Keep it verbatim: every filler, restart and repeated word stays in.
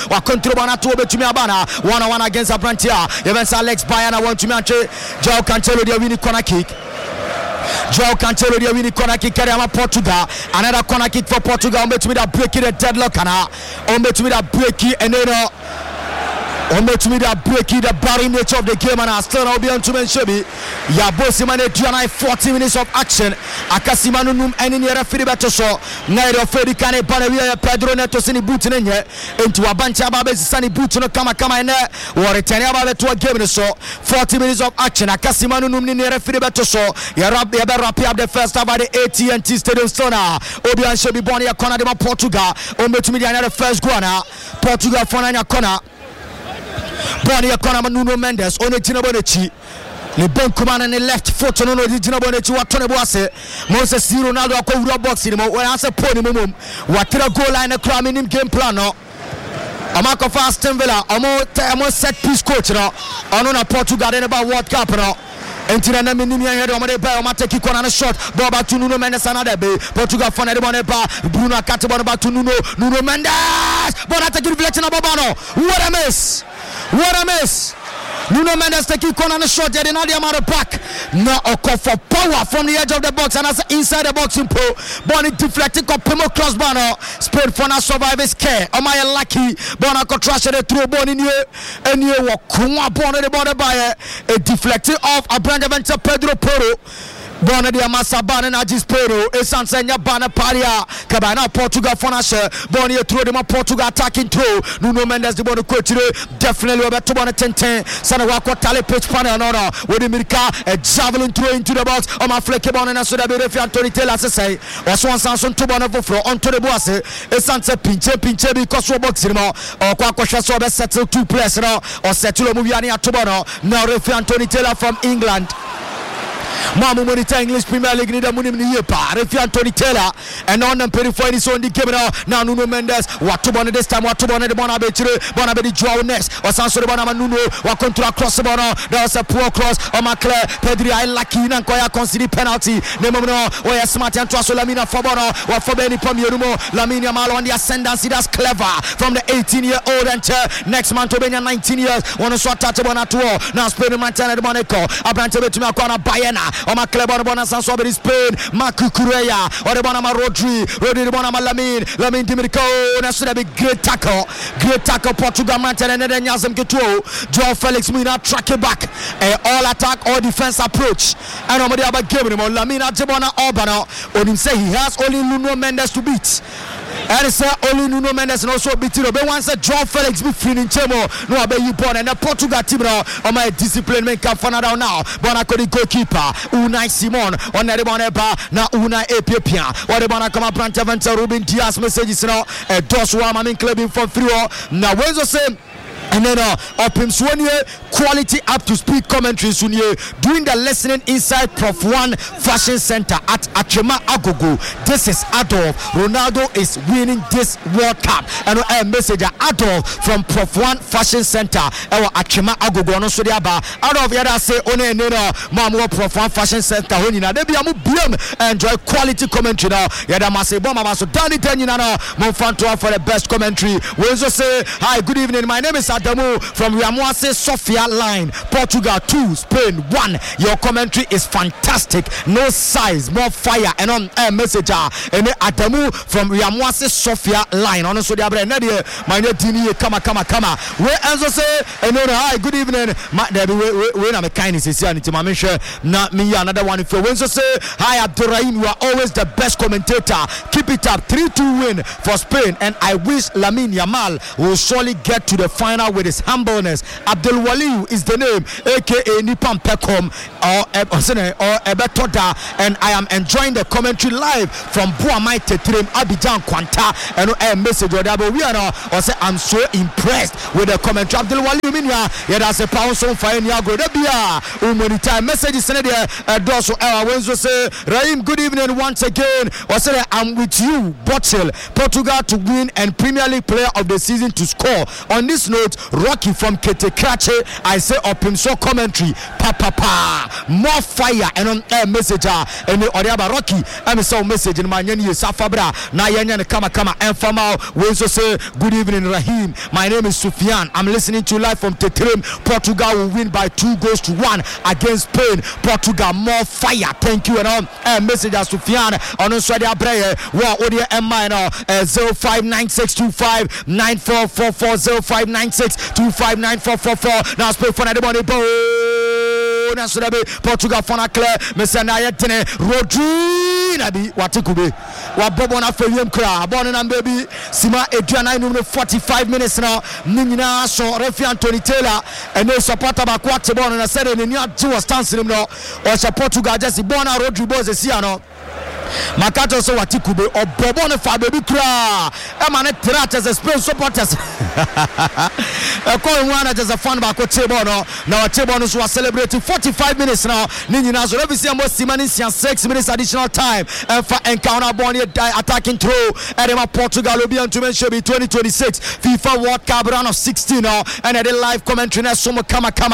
wa control bana to betumi abana one on one against Abrantia. Evans Alex Bayana want to me anche Joao Cancelo dia win corner kick. Joao Cancelo dia win corner kick carry ama Portugal. Another corner kick for Portugal. On betumi that break the deadlock ana. On betumi that break and then on betumi that break the barren nature of the game and still now be on to mention ya boss man e forty minutes of action akasimanu num eni ne referee beto so na referee kan e bana wi Pedro Neto sini boot ne nye enti wabancha ba be sani boot no kama kama ne wore tani aba beto game ne so forty minutes of action akasimanu num ne referee beto so ya rap ya be wrap up the first half at the A T and T Stadium Stona obi an shebi boni ya corner de Portugal on betumi dia na the first goal na Portugal for na corner Boni ya corner Nuno Mendes on ejina bonechi ni ben kumana ni left foot no no ejina bonechi watone boase Moses Ronaldo akowura box ni mo when ase poni mumum watira goal line na kra minim game plan no amako fast Villa amo amo set piece coach no ono na Portugal in about World Cup no Entina na minim ya head omade ba o mateki corner na shot ball back to Nuno Mendes another be Portugal for na de ball ba Bruno Akate ball back to Nuno Nuno Mendes ball attack deflection na Bobano what a miss. What a miss! Nuno Mendes taking corner and shot. They did not the back. Now a call for power from the edge of the box and as inside the box in pro. Bonnie deflecting up Pimo crossbar now. Spain for now survivors care. Am I lucky? Bona could trash the throw ball in here. And you walk Kuma Bona the border by a deflecting off a brand of Pedro Porro. Bona dia Masabana na Gispero Esansenya Bana Paria Cabana Portugal Fonashe Bonnie throw them Portugal attacking throw Nuno Mendes the Bono coach definitely over to Bona ten ten Sanawako Tale pitch panel no no with the Mirka a javelin throw into the box on my fleck bon and so that be referee Anthony Taylor say or Swan Sanson to Bona for onto the boss Esanse pinche pinche because we box him or Kwakosha so be settle two players now or settle Mubiani at Tobono now referee Anthony Taylor from England. Mamu monitor English Premier League ni da munim ni yepa referee Anthony Taylor and on them perify this on the game now now Nuno Mendes what to born this time what to born the bona be chire bona be the Joao next or Sanso the bona Nuno what control cross the bona there was a poor cross on Macler Pedri I lucky na koya concede penalty nemo no or smart and trust Lamina for bona what for Benny Pomierumo Lamine Yamal on the ascendancy that's clever from the eighteen year old and next month to be nineteen years one shot touch bona to now Spain Montana the Monaco Abrante to me akwana Bayena on my club on Bona Sanso in Spain, Marco Correa, or the Bonama Rodri, Rodri the Bonama Lamine, Lamine Dimirico, that's a great tackle, great tackle, Portugal Mantan and then Yazam Keto, Joao Felix Mina track it back, a all attack, all defense approach, and nobody ever gave him on Lamina Jabona Albano, on him say he has only Nuno Mendes to beat. And it's only Nuno Mendes and also Bitino. But once a Joao Felix be free in Chemo, no, I bet you born and the Portugal team now on my discipline make up for now. Bonacodi goalkeeper, Unai Simon, on the Boneba, now Unai Epia, or the Bonacoma Brantaventa Ruben Diaz messages now, a Doswa, I mean, clubbing for three. Now, where's the same? And then uh, up him quality up to speed commentary Sunye doing the listening inside Prof one Fashion Center at Achema Agogo. This is Adolf. Ronaldo is winning this World Cup. And a message Adolf from Prof one Fashion Center. Ewa Achema Agogo no so dia ba. Adolf yada say one no mamu Prof one Fashion Center honina. They be amu biam enjoy quality commentary now. Yada mase bomba maso Danny Tenina no mo fanto for the best commentary. We also say hi, good evening. My name is Adamu from Yamuase Sofia line, Portugal two, Spain one. Your commentary is fantastic. No size, more fire. And on a message, and Adamu from Yamuase Sofia line. On so the abre Nadia, my name kama kama kama. We also say, and hi, good evening. We na me kindness is here. Niti mention na me another one. If you also say hi, Abdurrahim, you are always the best commentator. Keep it up. three two win for Spain, and I wish Lamine Yamal will surely get to the final with his humbleness. Abdul Waliu is the name, aka Nipam Pekom or or Ebetoda, and I am enjoying the commentary live from Buamai Tetrim, Abidjan, Kwanta, and a message or we are now or say I'm so impressed with the commentary. Abdul Waliu Minya, yeah, that's a pound so fine. Yago Debia, Umonita message is sent there. Dosso Wednesday say, Raim, good evening once again. Or say I'm with you, Bottle, Portugal to win and Premier League player of the season to score. On this note, Rocky from Ketekrache. I say Opimso commentary. Papa pa more fire and on air message and the Oriaba Rocky. I'm so message in my name is Safabra. Na yanya kama kama informal. We also say good evening Rahim. My name is Sufyan. I'm listening to you live from Tetrim. Portugal will win by two goals to one against Spain. Portugal more fire. Thank you and on air message as Sufyan on Swadia Breyer. Wow, Odia M minor zero five nine six two five nine four four four zero five nine six two five nine four four four. Now speak for anybody. Portugal fana clear mesana yetene Rodri nabi watikube wa bobo na fewiem kra born na baby sima eduana no forty-five minutes now nyina so referee Anthony Taylor and no supporter ba kwate born na said ni atu was stance nim no o Portugal just born na Rodri boys esi ano Makato so watikube obobo ne fa baby kra e ma ne trates Spain supporters e ko nwana just a fan ba ko table no na wa table no so was celebrating forty-five minutes now ninyina so every single simani six minutes additional time and for encounter born attacking throw Edema Portugal will be on to mention twenty twenty-six FIFA World Cup round of sixteen now and the live commentary na so kama kama